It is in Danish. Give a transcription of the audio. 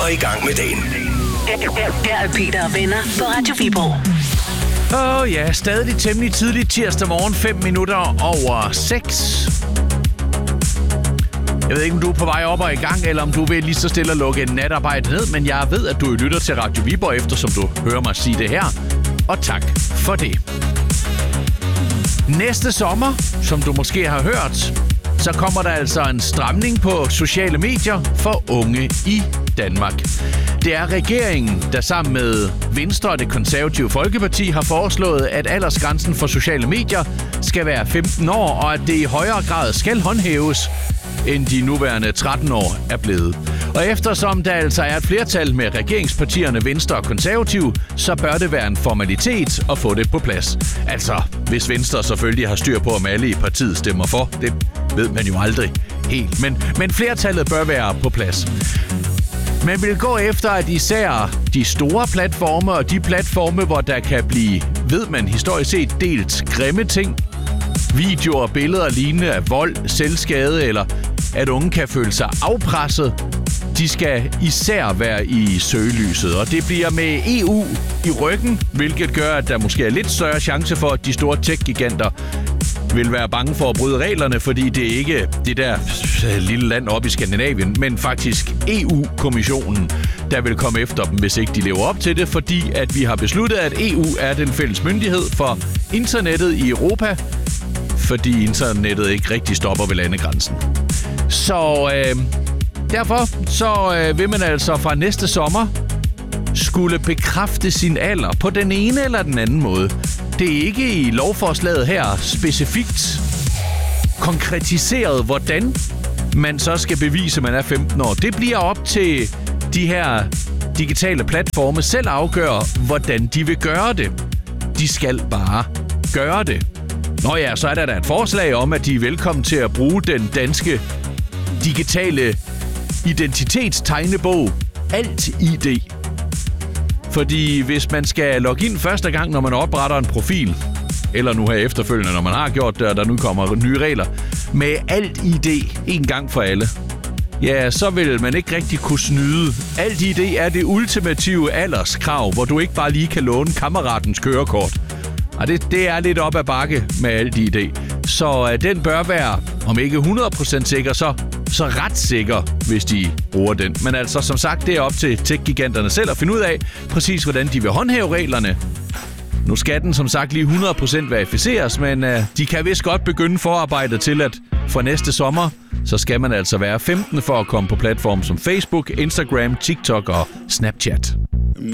og i gang med dagen. Her er Peter og venner på Radio Viborg. Ja, stadig temmelig tidligt tirsdag morgen, 5 minutter over 6. Jeg ved ikke, om du er på vej op og i gang, eller om du vil lige så stille og lukke natarbejde ned, men jeg ved, at du lytter til Radio Viborg, eftersom du hører mig sige det her. Og tak for det. Næste sommer, som du måske har hørt, så kommer der altså en stramning på sociale medier for unge i Danmark. Det er regeringen, der sammen med Venstre og Det Konservative Folkeparti har foreslået, at aldersgrænsen for sociale medier skal være 15 år, og at det i højere grad skal håndhæves, end de nuværende 13 år er blevet. Og eftersom der altså er et flertal med regeringspartierne Venstre og Konservative, så bør det være en formalitet at få det på plads. Altså, hvis Venstre selvfølgelig har styr på, om alle i partiet stemmer for, det ved man jo aldrig helt. Men flertallet bør være på plads. Man vil gå efter, at især de store platforme og de platforme, hvor der kan blive, ved man historisk set, delt grimme ting, videoer og billeder lignende af vold, selvskade eller at unge kan føle sig afpresset, de skal især være i søgelyset. Og det bliver med EU i ryggen, hvilket gør, at der måske er lidt større chance for, at de store tech-giganter vil være bange for at bryde reglerne, fordi det er ikke det der lille land oppe i Skandinavien, men faktisk EU-kommissionen, der vil komme efter dem, hvis ikke de lever op til det, fordi at vi har besluttet, at EU er den fælles myndighed for internettet i Europa, fordi internettet ikke rigtig stopper ved landegrænsen. Så derfor så vil man altså fra næste sommer skulle bekræfte sin alder på den ene eller den anden måde. Det er ikke i lovforslaget her specifikt konkretiseret, hvordan man så skal bevise, at man er 15 år. Det bliver op til de her digitale platforme selv afgøre, hvordan de vil gøre det. De skal bare gøre det. Nå ja, så er der da et forslag om, at de er velkommen til at bruge den danske digitale identitetstegnebog Alt-ID. Fordi hvis man skal logge ind første gang, når man opretter en profil, eller nu her efterfølgende, når man har gjort det, og der nu kommer nye regler, med Alt-ID en gang for alle, ja, så vil man ikke rigtig kunne snyde. Alt-ID er det ultimative alderskrav, hvor du ikke bare lige kan låne kammeratens kørekort. Og det er lidt op ad bakke med Alt-ID. Så den bør være, om ikke 100% sikker, så ret sikker, hvis de bruger den. Men altså, som sagt, det er op til tech-giganterne selv at finde ud af, præcis hvordan de vil håndhæve reglerne. Nu skal den som sagt lige 100% verificeres, men de kan vist godt begynde forarbejdet til, at fra næste sommer, så skal man altså være 15 for at komme på platforme som Facebook, Instagram, TikTok og Snapchat.